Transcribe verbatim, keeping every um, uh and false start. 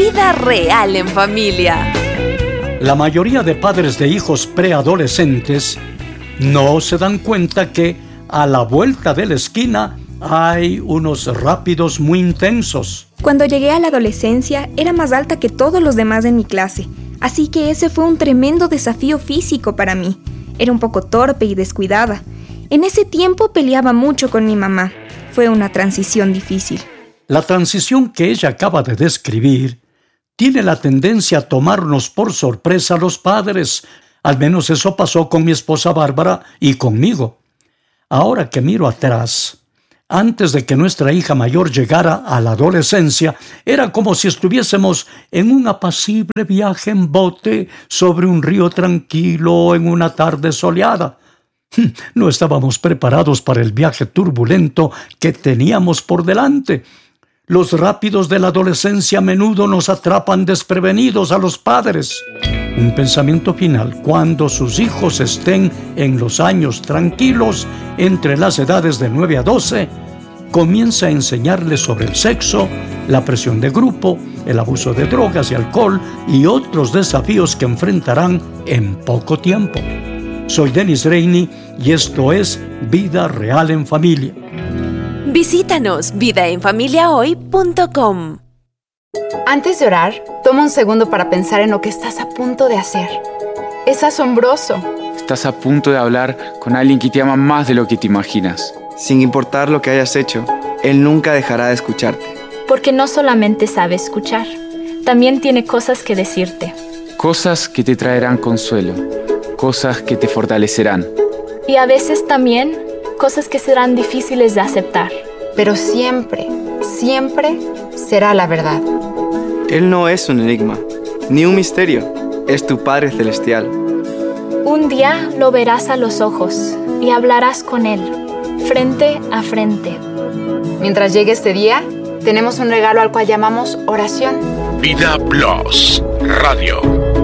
Vida real en familia. La mayoría de padres de hijos preadolescentes no se dan cuenta que a la vuelta de la esquina hay unos rápidos muy intensos. Cuando llegué a la adolescencia, era más alta que todos los demás en mi clase, así que ese fue un tremendo desafío físico para mí. Era un poco torpe y descuidada. En ese tiempo peleaba mucho con mi mamá. Fue una transición difícil. La transición que ella acaba de describir tiene la tendencia a tomarnos por sorpresa a los padres. Al menos eso pasó con mi esposa Bárbara y conmigo. Ahora que miro atrás, antes de que nuestra hija mayor llegara a la adolescencia, era como si estuviésemos en un apacible viaje en bote sobre un río tranquilo en una tarde soleada. No estábamos preparados para el viaje turbulento que teníamos por delante. Los rápidos de la adolescencia a menudo nos atrapan desprevenidos a los padres. Un pensamiento final: cuando sus hijos estén en los años tranquilos, entre las edades de nueve a doce, comienza a enseñarles sobre el sexo, la presión de grupo, el abuso de drogas y alcohol y otros desafíos que enfrentarán en poco tiempo. Soy Denis Reini y esto es Vida Real en Familia. Visítanos vida en familia hoy punto com. Antes de orar, toma un segundo para pensar en lo que estás a punto de hacer. Es asombroso. Estás a punto de hablar con alguien que te ama más de lo que te imaginas. Sin importar lo que hayas hecho, Él nunca dejará de escucharte. Porque no solamente sabe escuchar, también tiene cosas que decirte. Cosas que te traerán consuelo, cosas que te fortalecerán. Y a veces también cosas que serán difíciles de aceptar. Pero siempre, siempre será la verdad. Él no es un enigma, ni un misterio. Es tu Padre Celestial. Un día lo verás a los ojos y hablarás con Él, frente a frente. Mientras llegue este día, tenemos un regalo al cual llamamos oración. Vida Plus Radio.